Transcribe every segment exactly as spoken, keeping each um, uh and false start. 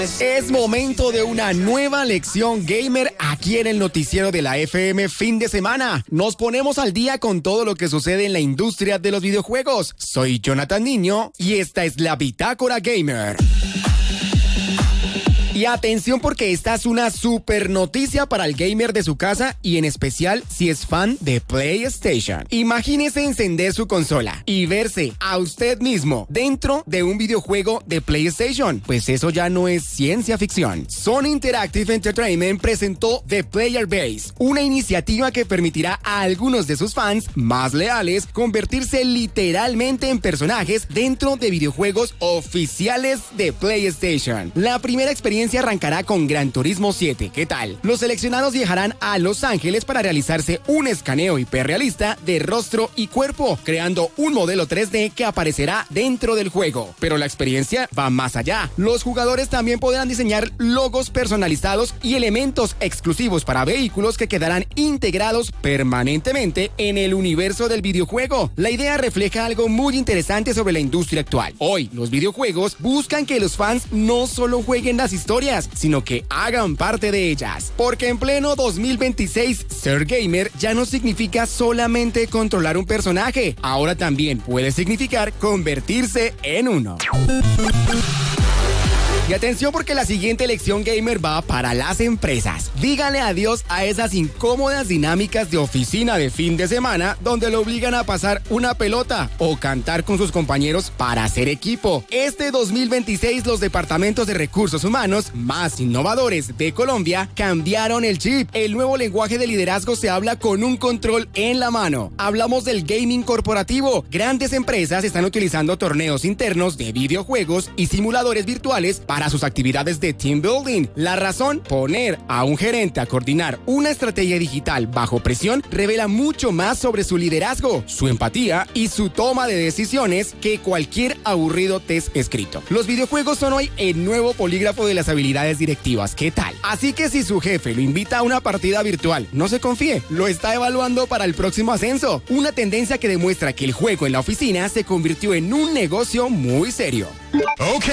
Es momento de una nueva lección gamer aquí en el noticiero de la F M fin de semana. Nos ponemos al día con todo lo que sucede en la industria de los videojuegos. Soy Jonathan Niño y esta es la Bitácora Gamer. Y atención porque esta es una super noticia para el gamer de su casa y en especial si es fan de PlayStation. Imagínese encender su consola y verse a usted mismo dentro de un videojuego de PlayStation. Pues eso ya no es ciencia ficción. Sony Interactive Entertainment presentó The Player Base, una iniciativa que permitirá a algunos de sus fans más leales convertirse literalmente en personajes dentro de videojuegos oficiales de PlayStation. La primera experiencia arrancará con Gran Turismo siete. ¿Qué tal? Los seleccionados viajarán a Los Ángeles para realizarse un escaneo hiperrealista de rostro y cuerpo, creando un modelo tres D que aparecerá dentro del juego. Pero la experiencia va más allá. Los jugadores también podrán diseñar logos personalizados y elementos exclusivos para vehículos que quedarán integrados permanentemente en el universo del videojuego. La idea refleja algo muy interesante sobre la industria actual. Hoy, los videojuegos buscan que los fans no solo jueguen las historias, sino que hagan parte de ellas. Porque en pleno dos mil veintiséis, ser gamer ya no significa solamente controlar un personaje. Ahora también puede significar convertirse en uno. Y atención porque la siguiente lección gamer va para las empresas. Díganle adiós a esas incómodas dinámicas de oficina de fin de semana donde lo obligan a pasar una pelota o cantar con sus compañeros para hacer equipo. Este dos mil veintiséis los departamentos de recursos humanos más innovadores de Colombia cambiaron el chip. El nuevo lenguaje de liderazgo se habla con un control en la mano. Hablamos del gaming corporativo. Grandes empresas están utilizando torneos internos de videojuegos y simuladores virtuales para sus actividades de team building. La razón, poner a un gerente a coordinar una estrategia digital bajo presión revela mucho más sobre su liderazgo, su empatía y su toma de decisiones que cualquier aburrido test escrito. Los videojuegos son hoy el nuevo polígrafo de las habilidades directivas. ¿Qué tal? Así que si su jefe lo invita a una partida virtual, no se confíe, lo está evaluando para el próximo ascenso. Una tendencia que demuestra que el juego en la oficina se convirtió en un negocio muy serio. Ok.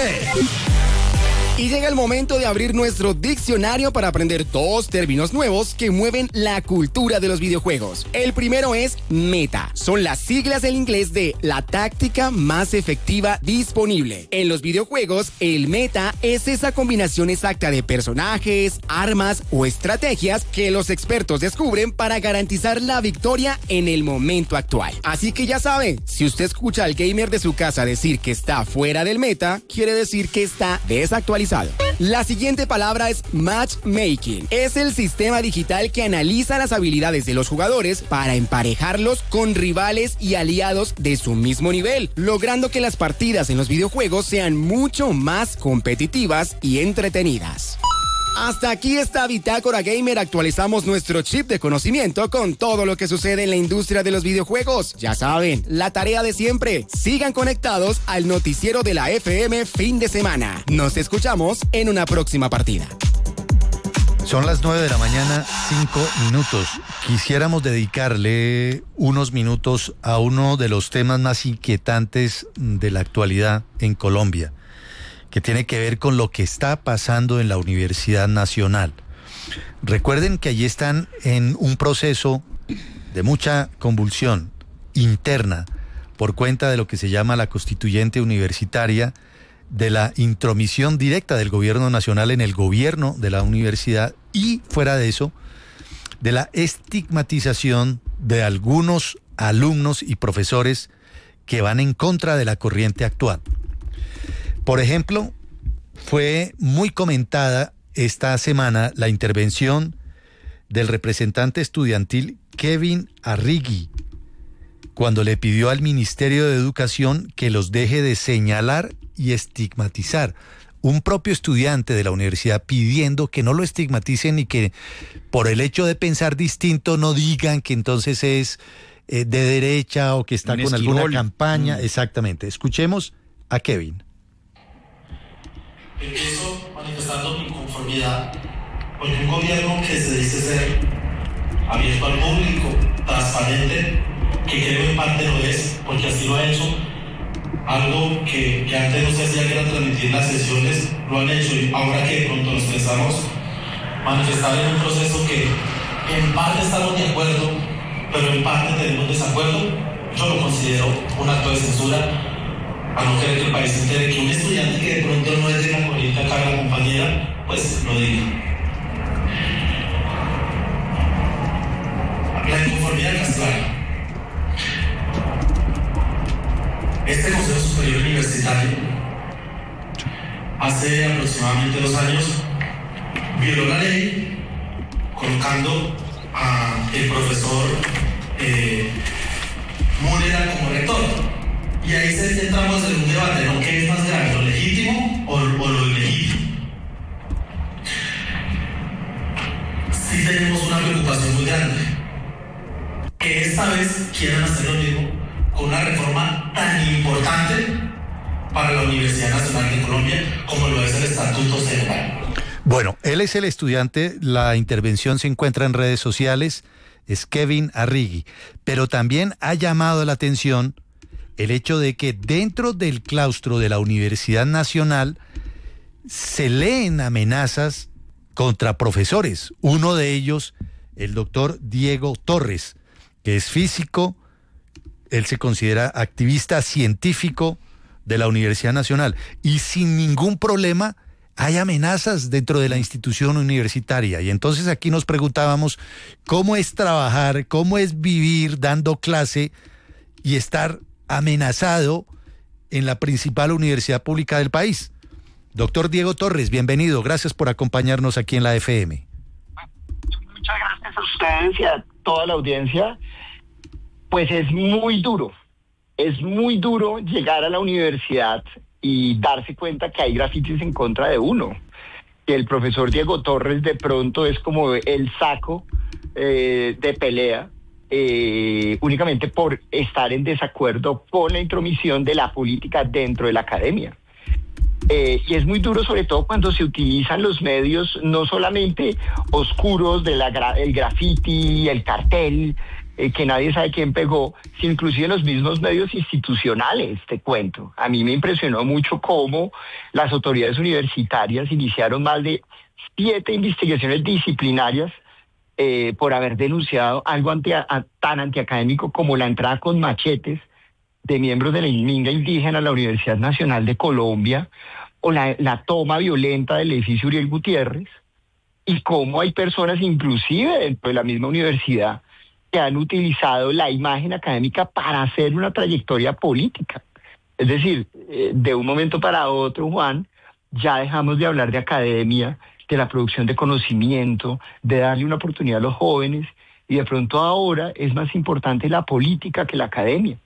Y llega el momento de abrir nuestro diccionario para aprender dos términos nuevos que mueven la cultura de los videojuegos. El primero es meta. Son las siglas en inglés de la táctica más efectiva disponible. En los videojuegos, el meta es esa combinación exacta de personajes, armas o estrategias que los expertos descubren para garantizar la victoria en el momento actual. Así que ya sabe, si usted escucha al gamer de su casa decir que está fuera del meta, quiere decir que está desactualizado. La siguiente palabra es matchmaking. Es el sistema digital que analiza las habilidades de los jugadores para emparejarlos con rivales y aliados de su mismo nivel, logrando que las partidas en los videojuegos sean mucho más competitivas y entretenidas. Hasta aquí está Bitácora Gamer. Actualizamos nuestro chip de conocimiento con todo lo que sucede en la industria de los videojuegos. Ya saben, la tarea de siempre. Sigan conectados al noticiero de la F M fin de semana. Nos escuchamos en una próxima partida. Son las nueve de la mañana, cinco minutos. Quisiéramos dedicarle unos minutos a uno de los temas más inquietantes de la actualidad en Colombia, que tiene que ver con lo que está pasando en la Universidad Nacional. Recuerden que allí están en un proceso de mucha convulsión interna por cuenta de lo que se llama la constituyente universitaria, de la intromisión directa del gobierno nacional en el gobierno de la universidad y, fuera de eso, de la estigmatización de algunos alumnos y profesores que van en contra de la corriente actual. Por ejemplo, fue muy comentada esta semana la intervención del representante estudiantil Kevin Arrigui, cuando le pidió al Ministerio de Educación que los deje de señalar y estigmatizar. Un propio estudiante de la universidad pidiendo que no lo estigmaticen y que por el hecho de pensar distinto no digan que entonces es eh, de derecha o que está Un con esquirol. alguna campaña. Mm. Exactamente. Escuchemos a Kevin. Empiezo manifestando mi conformidad con un gobierno que se dice ser abierto al público, transparente, que creo en parte lo es, porque así lo ha hecho, algo que, que antes no se hacía, que era transmitir las sesiones, lo han hecho, y ahora que de pronto nos pensamos manifestar en un proceso que en parte estamos de acuerdo, pero en parte tenemos desacuerdo, yo lo considero un acto de censura, a no querer que el país se entere que un estudiante que de pronto no es de la corriente acá de la compañera, pues lo diga. La inconformidad es clara. Este Consejo Superior Universitario, hace aproximadamente dos años, violó la ley colocando al profesor eh, Múnera como rector. Y ahí se entramos en un debate, ¿no? ¿Qué es más grave, lo legítimo o, o lo ilegítimo? Sí tenemos una preocupación muy grande, que esta vez quieran hacer lo mismo con una reforma tan importante para la Universidad Nacional de Colombia como lo es el Estatuto Federal. Bueno, él es el estudiante, la intervención se encuentra en redes sociales, es Kevin Arrigui, pero también ha llamado la atención el hecho de que dentro del claustro de la Universidad Nacional se leen amenazas contra profesores. Uno de ellos, el doctor Diego Torres, que es físico, él se considera activista científico de la Universidad Nacional, y sin ningún problema hay amenazas dentro de la institución universitaria. Y entonces aquí nos preguntábamos cómo es trabajar, cómo es vivir dando clase y estar amenazado en la principal universidad pública del país. Doctor Diego Torres, bienvenido, gracias por acompañarnos aquí en la F M. Muchas gracias a ustedes y a toda la audiencia. Pues es muy duro, es muy duro llegar a la universidad y darse cuenta que hay grafitis en contra de uno. Que el profesor Diego Torres de pronto es como el saco eh, de pelea, Eh, únicamente por estar en desacuerdo con la intromisión de la política dentro de la academia. Eh, y es muy duro, sobre todo cuando se utilizan los medios no solamente oscuros del gra- graffiti, el cartel, eh, que nadie sabe quién pegó, sino inclusive los mismos medios institucionales, te cuento. A mí me impresionó mucho cómo las autoridades universitarias iniciaron más de siete investigaciones disciplinarias Eh, por haber denunciado algo anti, a, tan antiacadémico como la entrada con machetes de miembros de la Minga indígena a la Universidad Nacional de Colombia, o la, la toma violenta del edificio Uriel Gutiérrez, y cómo hay personas, inclusive dentro de la misma universidad, que han utilizado la imagen académica para hacer una trayectoria política. Es decir, eh, de un momento para otro, Juan, ya dejamos de hablar de academia, de la producción de conocimiento, de darle una oportunidad a los jóvenes, y de pronto ahora es más importante la política que la academia.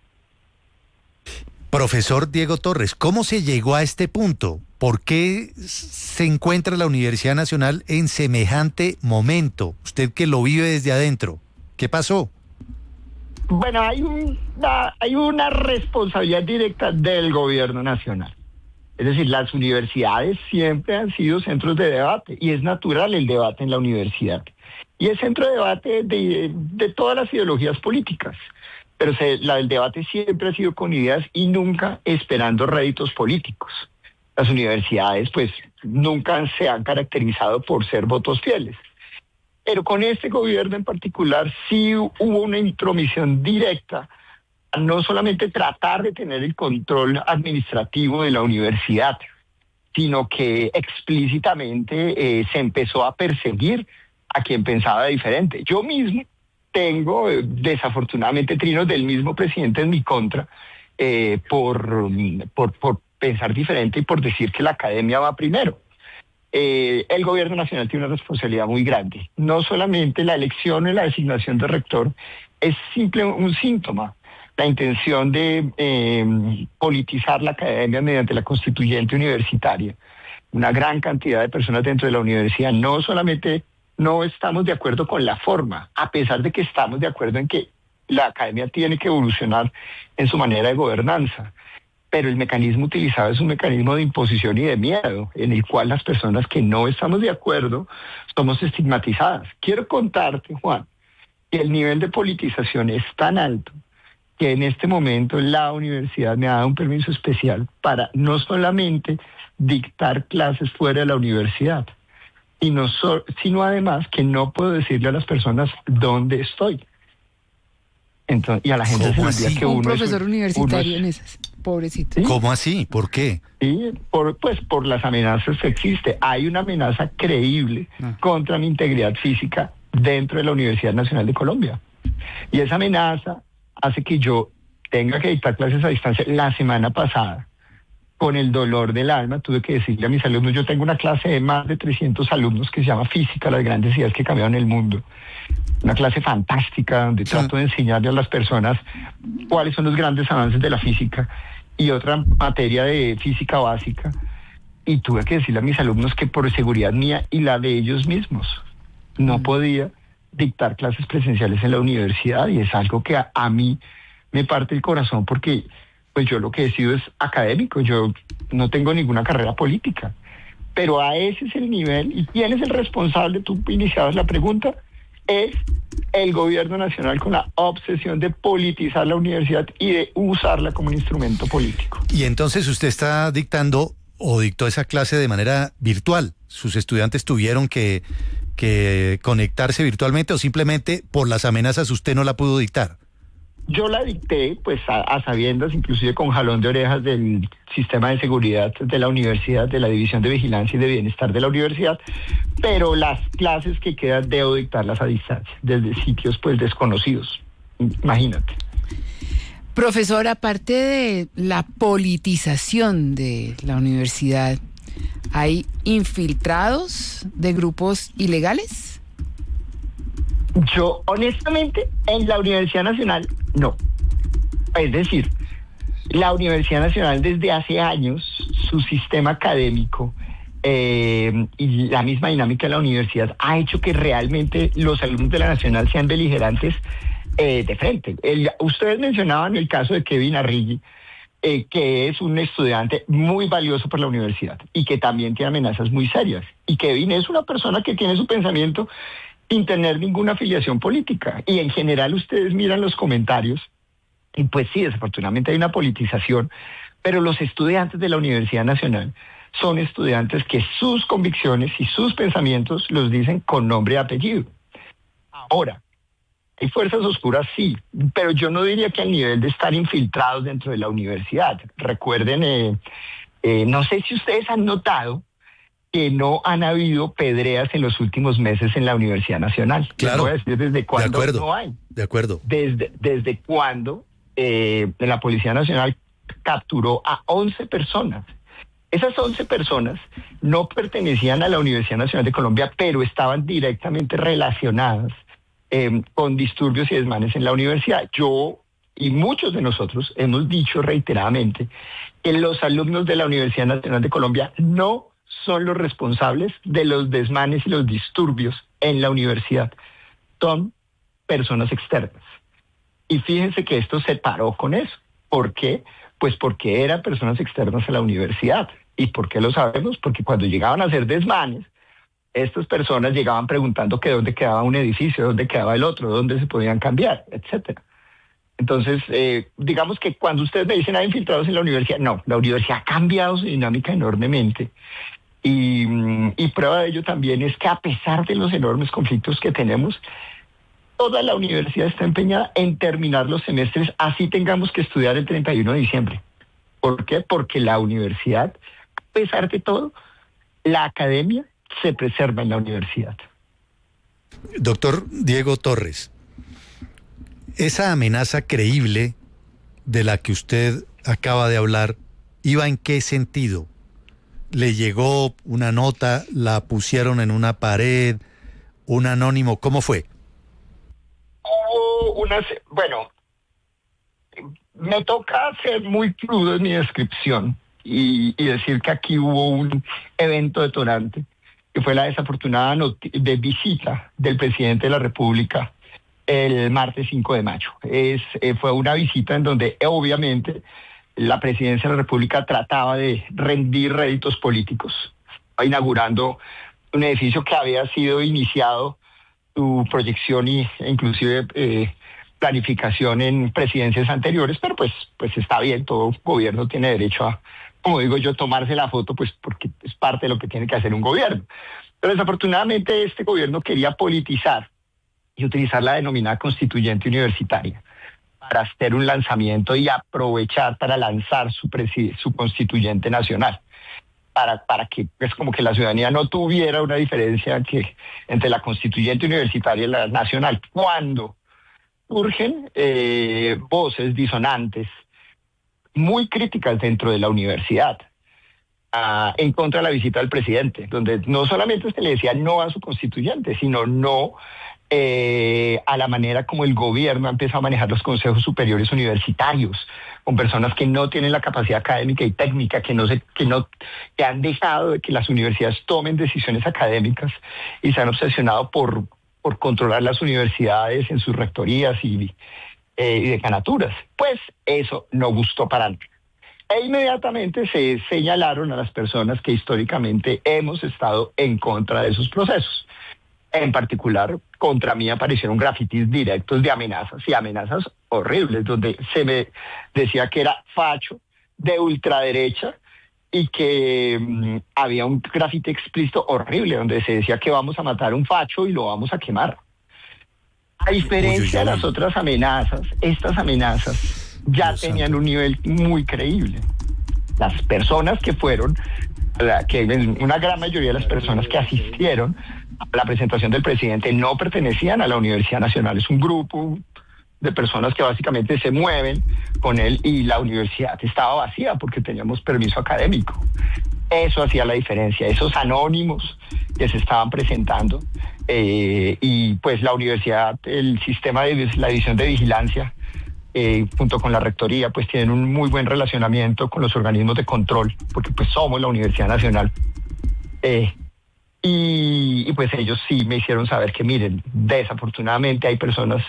Profesor Diego Torres, ¿cómo se llegó a este punto? ¿Por qué se encuentra la Universidad Nacional en semejante momento? Usted que lo vive desde adentro, ¿qué pasó? Bueno, hay una, hay una responsabilidad directa del gobierno nacional. Es decir, las universidades siempre han sido centros de debate, y es natural el debate en la universidad. Y es centro de debate de, de todas las ideologías políticas. Pero se, la, el debate siempre ha sido con ideas y nunca esperando réditos políticos. Las universidades, pues, nunca se han caracterizado por ser votos fieles. Pero con este gobierno en particular sí hubo una intromisión directa, no solamente tratar de tener el control administrativo de la universidad, sino que explícitamente eh, se empezó a perseguir a quien pensaba diferente. Yo mismo tengo, eh, desafortunadamente, trinos del mismo presidente en mi contra eh, por, por, por pensar diferente y por decir que la academia va primero. Eh, el gobierno nacional tiene una responsabilidad muy grande. No solamente la elección y la designación de rector es simple un síntoma. La intención de eh, politizar la academia mediante la constituyente universitaria. Una gran cantidad de personas dentro de la universidad no solamente no estamos de acuerdo con la forma, a pesar de que estamos de acuerdo en que la academia tiene que evolucionar en su manera de gobernanza, pero el mecanismo utilizado es un mecanismo de imposición y de miedo, en el cual las personas que no estamos de acuerdo somos estigmatizadas. Quiero contarte, Juan, que el nivel de politización es tan alto que en este momento la universidad me ha dado un permiso especial para no solamente dictar clases fuera de la universidad, sino, so, sino además que no puedo decirle a las personas dónde estoy. Entonces, y a la gente se olvida que un uno profesor es, universitario uno es, en esas, pobrecito. ¿sí? ¿Cómo así? ¿Por qué? Sí, por, pues por las amenazas que existe. Hay una amenaza creíble ah. contra mi integridad física dentro de la Universidad Nacional de Colombia. Y esa amenaza hace que yo tenga que dictar clases a distancia. La semana pasada, con el dolor del alma, tuve que decirle a mis alumnos, yo tengo una clase de más de trescientos alumnos que se llama Física, las grandes ideas que cambiaron el mundo. Una clase fantástica donde sí. trato de enseñarle a las personas cuáles son los grandes avances de la física y otra materia de física básica. Y tuve que decirle a mis alumnos que por seguridad mía y la de ellos mismos no mm. podía dictar clases presenciales en la universidad, y es algo que a, a mí me parte el corazón porque pues yo lo que he sido es académico, yo no tengo ninguna carrera política, pero a ese es el nivel. ¿Y quién es el responsable? Tú iniciabas la pregunta. Es el gobierno nacional, con la obsesión de politizar la universidad y de usarla como un instrumento político. Y entonces usted está dictando o dictó esa clase de manera virtual. ¿Sus estudiantes tuvieron que, que conectarse virtualmente o simplemente por las amenazas usted no la pudo dictar? Yo la dicté pues a, a sabiendas, inclusive con jalón de orejas del sistema de seguridad de la universidad, de la División de Vigilancia y de Bienestar de la universidad, pero las clases que quedan debo dictarlas a distancia, desde sitios pues desconocidos, imagínate. Profesor, aparte de la politización de la universidad, ¿hay infiltrados de grupos ilegales? Yo, honestamente, en la Universidad Nacional, no. Es decir, la Universidad Nacional desde hace años, su sistema académico eh, y la misma dinámica de la universidad ha hecho que realmente los alumnos de la Nacional sean beligerantes eh, de frente. El, ustedes mencionaban el caso de Kevin Arrighi, eh, que es un estudiante muy valioso para la universidad y que también tiene amenazas muy serias. Y Kevin es una persona que tiene su pensamiento sin tener ninguna afiliación política. Y en general ustedes miran los comentarios y pues sí, desafortunadamente hay una politización, pero los estudiantes de la Universidad Nacional son estudiantes que sus convicciones y sus pensamientos los dicen con nombre y apellido. Ahora, hay fuerzas oscuras, sí, pero yo no diría que al nivel de estar infiltrados dentro de la universidad. Recuerden, eh, eh, no sé si ustedes han notado que no han habido pedreas en los últimos meses en la Universidad Nacional. Claro, voy a decir desde cuándo de acuerdo, no hay. De acuerdo. Desde, desde cuándo eh, la Policía Nacional capturó a once personas. Esas once personas no pertenecían a la Universidad Nacional de Colombia, pero estaban directamente relacionadas eh, con disturbios y desmanes en la universidad. Yo y muchos de nosotros hemos dicho reiteradamente que los alumnos de la Universidad Nacional de Colombia no son los responsables de los desmanes y los disturbios en la universidad. Son personas externas. Y fíjense que esto se paró con eso. ¿Por qué? Pues porque eran personas externas a la universidad. ¿Y por qué lo sabemos? Porque cuando llegaban a hacer desmanes, estas personas llegaban preguntando que dónde quedaba un edificio, dónde quedaba el otro, dónde se podían cambiar, etcétera. Entonces, eh, digamos que cuando ustedes me dicen hay infiltrados en la universidad, no, la universidad ha cambiado su dinámica enormemente. Y, y prueba de ello también es que a pesar de los enormes conflictos que tenemos, toda la universidad está empeñada en terminar los semestres, así tengamos que estudiar el treinta y uno de diciembre. ¿Por qué? Porque la universidad, a pesar de todo, la academia se preserva en la universidad. Doctor Diego Torres, esa amenaza creíble de la que usted acaba de hablar, ¿iba en qué sentido? ¿Le llegó una nota, la pusieron en una pared, un anónimo? ¿Cómo fue? Hubo una, bueno, me toca ser muy crudo en mi descripción y, y decir que aquí hubo un evento detonante, que fue la desafortunada de visita del presidente de la República el martes cinco de mayo. Es, eh, fue una visita en donde obviamente la presidencia de la República trataba de rendir réditos políticos, inaugurando un edificio que había sido iniciado su proyección y, e inclusive eh, planificación en presidencias anteriores, pero pues, pues está bien, todo gobierno tiene derecho a, como digo yo, tomarse la foto, pues porque es parte de lo que tiene que hacer un gobierno. Pero desafortunadamente este gobierno quería politizar y utilizar la denominada constituyente universitaria para hacer un lanzamiento y aprovechar para lanzar su, preside, su constituyente nacional, para, para que pues como que la ciudadanía no tuviera una diferencia que, entre la constituyente universitaria y la nacional. Cuando surgen eh, voces disonantes muy críticas dentro de la universidad uh, en contra de la visita del presidente, donde no solamente se le decía no a su constituyente, sino no eh, a la manera como el gobierno ha empezado a manejar los consejos superiores universitarios, con personas que no tienen la capacidad académica y técnica, que no se, que no, que han dejado de que las universidades tomen decisiones académicas y se han obsesionado por por controlar las universidades en sus rectorías y, eh, y decanaturas. Pues eso no gustó para nada. E inmediatamente se señalaron a las personas que históricamente hemos estado en contra de esos procesos. En particular, contra mí aparecieron grafitis directos de amenazas, y amenazas horribles, donde se me decía que era facho, de ultraderecha, y que um, había un grafiti explícito horrible donde se decía que vamos a matar a un facho y lo vamos a quemar. A diferencia de las otras amenazas, estas amenazas ya tenían un nivel muy creíble. Las personas que fueron, la, que una gran mayoría de las personas que asistieron a la presentación del presidente no pertenecían a la Universidad Nacional, es un grupo de personas que básicamente se mueven con él, y la universidad estaba vacía porque teníamos permiso académico. Eso hacía la diferencia, esos anónimos que se estaban presentando, eh, y pues la universidad, el sistema de la división de vigilancia, eh, junto con la rectoría, pues tienen un muy buen relacionamiento con los organismos de control, porque pues somos la Universidad Nacional. Eh, y, y pues ellos sí me hicieron saber que miren, desafortunadamente hay personas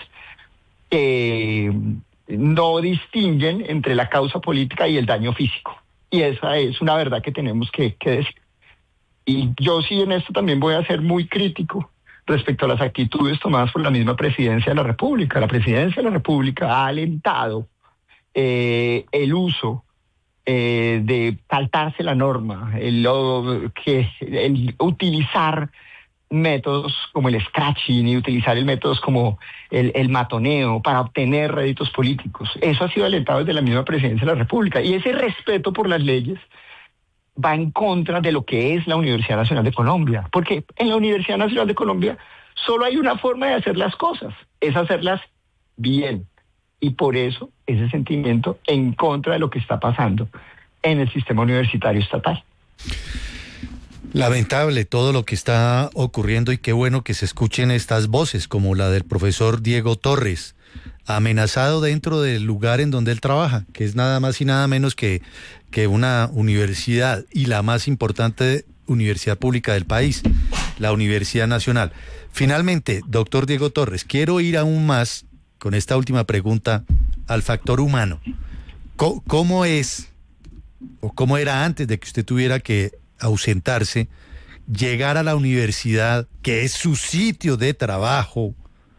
que no distinguen entre la causa política y el daño físico. Y esa es una verdad que tenemos que, que decir. Y yo sí en esto también voy a ser muy crítico respecto a las actitudes tomadas por la misma Presidencia de la República. La Presidencia de la República ha alentado eh, el uso eh, de saltarse la norma, el, lo, que, el utilizar métodos como el scratching y utilizar el métodos como el, el matoneo para obtener réditos políticos. Eso ha sido alentado desde la misma Presidencia de la República, y ese respeto por las leyes va en contra de lo que es la Universidad Nacional de Colombia, porque en la Universidad Nacional de Colombia solo hay una forma de hacer las cosas, es hacerlas bien, y por eso ese sentimiento en contra de lo que está pasando en el sistema universitario estatal. Lamentable todo lo que está ocurriendo, y qué bueno que se escuchen estas voces como la del profesor Diego Torres, amenazado dentro del lugar en donde él trabaja, que es nada más y nada menos que, que una universidad, y la más importante universidad pública del país, la Universidad Nacional. Finalmente, doctor Diego Torres, quiero ir aún más con esta última pregunta al factor humano. ¿Cómo, cómo es o cómo era antes de que usted tuviera que ausentarse, llegar a la universidad, que es su sitio de trabajo,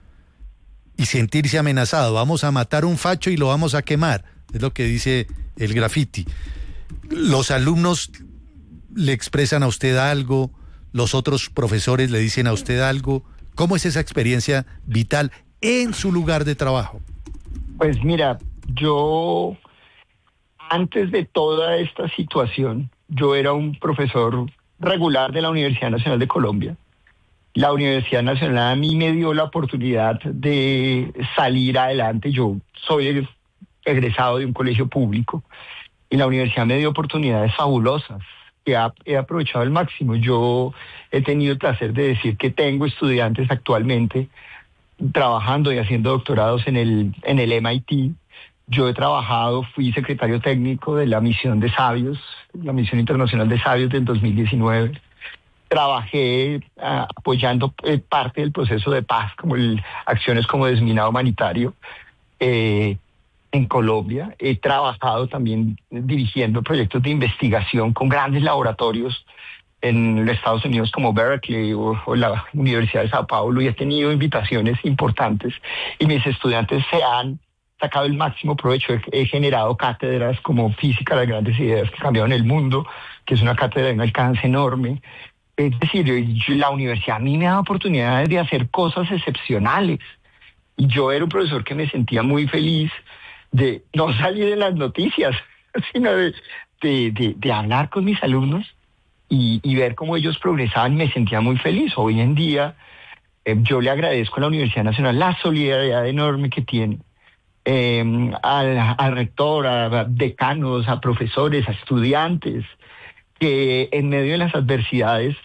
y sentirse amenazado? Vamos a matar un facho y lo vamos a quemar, es lo que dice el graffiti. Los alumnos le expresan a usted algo, los otros profesores le dicen a usted algo. ¿Cómo es esa experiencia vital en su lugar de trabajo? Pues mira, yo antes de toda esta situación, yo era un profesor regular de la Universidad Nacional de Colombia. La Universidad Nacional a mí me dio la oportunidad de salir adelante. Yo soy egresado de un colegio público y la universidad me dio oportunidades fabulosas que he aprovechado al máximo. Yo he tenido el placer de decir que tengo estudiantes actualmente trabajando y haciendo doctorados en el, en el M I T. Yo he trabajado, fui secretario técnico de la misión de Sabios, la misión internacional de Sabios del dos mil diecinueve. Trabajé uh, apoyando eh, parte del proceso de paz, como el, acciones como desminado humanitario eh, en Colombia. He trabajado también dirigiendo proyectos de investigación con grandes laboratorios en los Estados Unidos como Berkeley o, o la Universidad de Sao Paulo, y he tenido invitaciones importantes y mis estudiantes se han sacado el máximo provecho. He, he generado cátedras como Física, las grandes ideas que cambiaron el mundo, que es una cátedra de un alcance enorme. Es decir, yo, la universidad a mí me da oportunidades de hacer cosas excepcionales. Y yo era un profesor que me sentía muy feliz de no salir en las noticias, sino de, de, de, de hablar con mis alumnos y, y ver cómo ellos progresaban, y me sentía muy feliz. Hoy en día eh, yo le agradezco a la Universidad Nacional la solidaridad enorme que tiene, eh, al, al rector, a decanos, a profesores, a estudiantes, que en medio de las adversidades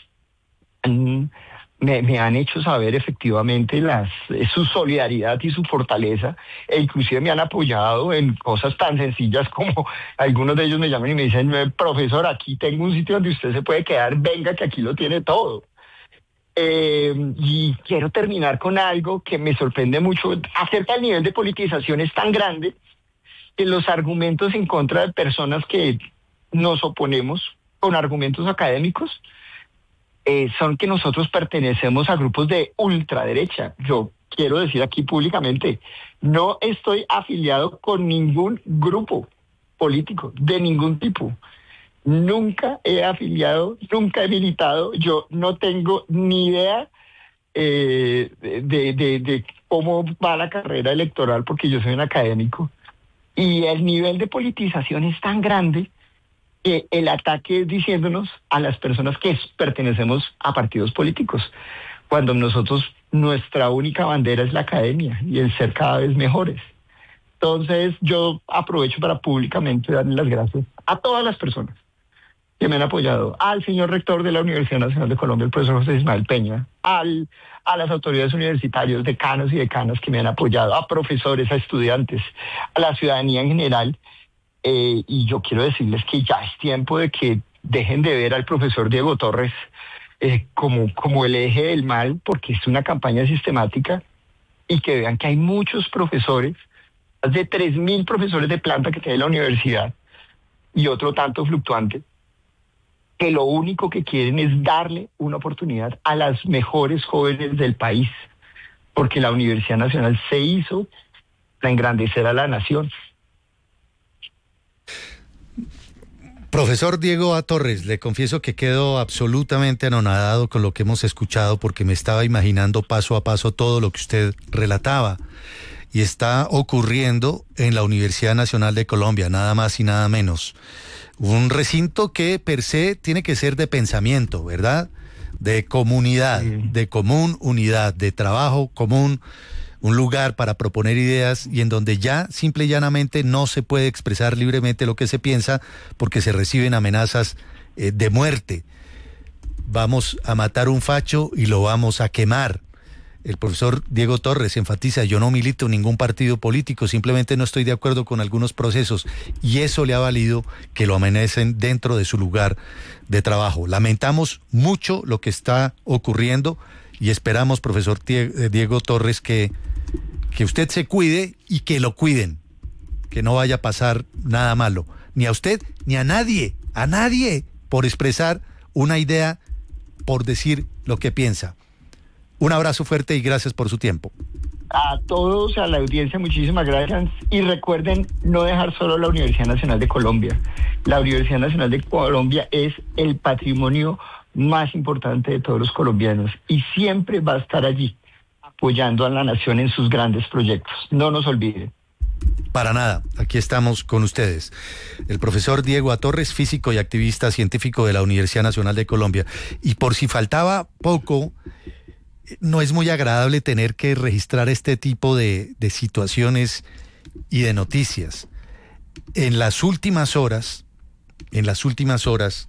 han, me, me han hecho saber efectivamente las, su solidaridad y su fortaleza, e inclusive me han apoyado en cosas tan sencillas como algunos de ellos me llaman y me dicen: profesor, aquí tengo un sitio donde usted se puede quedar, venga que aquí lo tiene todo. Eh, y quiero terminar con algo que me sorprende mucho acerca del nivel de politización. Es tan grande que los argumentos en contra de personas que nos oponemos con argumentos académicos eh, son que nosotros pertenecemos a grupos de ultraderecha. Yo quiero decir aquí públicamente, no estoy afiliado con ningún grupo político de ningún tipo. Nunca he afiliado, nunca he militado. Yo no tengo ni idea eh, de, de, de cómo va la carrera electoral, porque yo soy un académico. Y el nivel de politización es tan grande que el ataque es diciéndonos a las personas que pertenecemos a partidos políticos, cuando nosotros, nuestra única bandera es la academia y el ser cada vez mejores. Entonces yo aprovecho para públicamente darle las gracias a todas las personas que me han apoyado, al señor rector de la Universidad Nacional de Colombia, el profesor José Ismael Peña, al, a las autoridades universitarias, decanos y decanas que me han apoyado, a profesores, a estudiantes, a la ciudadanía en general. Eh, y yo quiero decirles que ya es tiempo de que dejen de ver al profesor Diego Torres eh, como, como el eje del mal, porque es una campaña sistemática, y que vean que hay muchos profesores, más de tres mil profesores de planta que tiene la universidad y otro tanto fluctuante, que lo único que quieren es darle una oportunidad a las mejores jóvenes del país, porque la Universidad Nacional se hizo para engrandecer a la nación. Profesor Diego A. Torres, le confieso que quedo absolutamente anonadado con lo que hemos escuchado, porque me estaba imaginando paso a paso todo lo que usted relataba. Y está ocurriendo en la Universidad Nacional de Colombia, nada más y nada menos. Un recinto que per se tiene que ser de pensamiento, ¿verdad? De comunidad, sí. De común unidad, de trabajo común, un lugar para proponer ideas, y en donde ya simple y llanamente no se puede expresar libremente lo que se piensa, porque se reciben amenazas eh, de muerte. Vamos a matar un facho y lo vamos a quemar. El profesor Diego Torres enfatiza: yo no milito en ningún partido político, simplemente no estoy de acuerdo con algunos procesos, y eso le ha valido que lo amenacen dentro de su lugar de trabajo. Lamentamos mucho lo que está ocurriendo y esperamos, profesor Diego Torres, que, que usted se cuide y que lo cuiden, que no vaya a pasar nada malo, ni a usted ni a nadie, a nadie, por expresar una idea, por decir lo que piensa. Un abrazo fuerte y gracias por su tiempo. A todos, a la audiencia, muchísimas gracias. Y recuerden no dejar solo la Universidad Nacional de Colombia. La Universidad Nacional de Colombia es el patrimonio más importante de todos los colombianos y siempre va a estar allí apoyando a la nación en sus grandes proyectos. No nos olviden. Para nada, aquí estamos con ustedes. El profesor Diego A. Torres, físico y activista científico de la Universidad Nacional de Colombia. Y por si faltaba poco, no es muy agradable tener que registrar este tipo de, de situaciones y de noticias. En las últimas horas, en las últimas horas,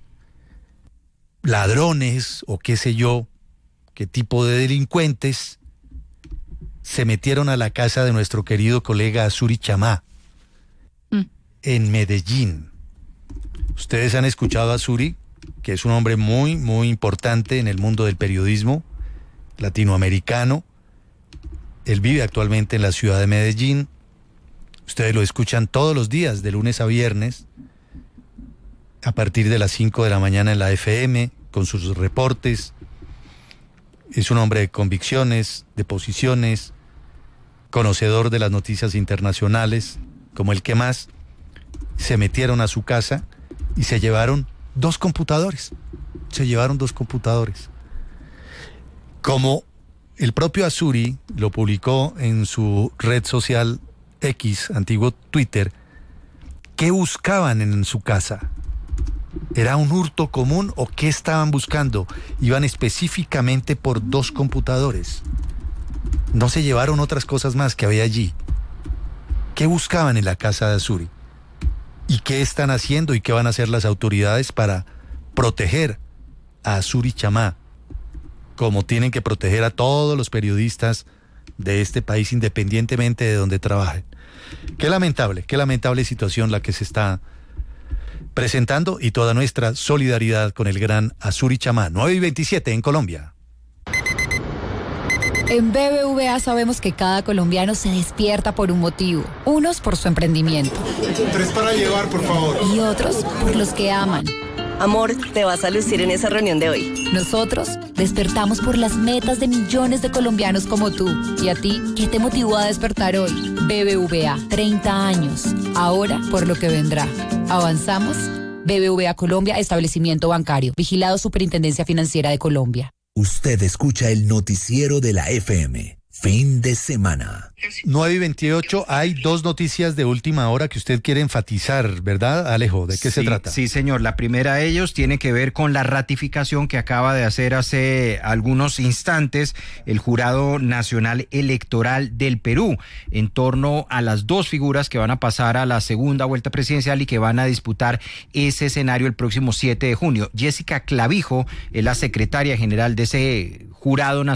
ladrones o qué sé yo, qué tipo de delincuentes se metieron a la casa de nuestro querido colega Azuri Chamá, mm. en Medellín. Ustedes han escuchado a Azuri, que es un hombre muy, muy importante en el mundo del periodismo latinoamericano. Él vive actualmente en la ciudad de Medellín. Ustedes lo escuchan todos los días, de lunes a viernes, a partir de las cinco de la mañana en la F M, con sus reportes. Es un hombre de convicciones, de posiciones, conocedor de las noticias internacionales, como el que más. Se metieron a su casa y se llevaron dos computadores. Se llevaron dos computadores. Como el propio Azuri lo publicó en su red social X, antiguo Twitter, ¿qué buscaban en su casa? ¿Era un hurto común o qué estaban buscando? Iban específicamente por dos computadores. No se llevaron otras cosas más que había allí. ¿Qué buscaban en la casa de Azuri? ¿Y qué están haciendo y qué van a hacer las autoridades para proteger a Azuri Chamá, como tienen que proteger a todos los periodistas de este país independientemente de donde trabajen? Qué lamentable, qué lamentable situación la que se está presentando, y toda nuestra solidaridad con el gran Azuri Chamá. nueve y veintisiete en Colombia. En B B V A sabemos que cada colombiano se despierta por un motivo. Unos por su emprendimiento. Tres para llevar, por favor. Y otros por los que aman. Amor, te vas a lucir en esa reunión de hoy. Nosotros despertamos por las metas de millones de colombianos como tú. ¿Y a ti qué te motivó a despertar hoy? B B V A, treinta años. Ahora por lo que vendrá. ¿Avanzamos? B B V A Colombia, establecimiento bancario. Vigilado Superintendencia Financiera de Colombia. Usted escucha el noticiero de la F M. Fin de semana. nueve y veintiocho, hay dos noticias de última hora que usted quiere enfatizar, ¿verdad, Alejo? ¿De qué sí, se trata? Sí, señor. La primera de ellos tiene que ver con la ratificación que acaba de hacer hace algunos instantes el Jurado Nacional Electoral del Perú en torno a las dos figuras que van a pasar a la segunda vuelta presidencial y que van a disputar ese escenario el próximo siete de junio. Jessica Clavijo es la secretaria general de ese Jurado Nacional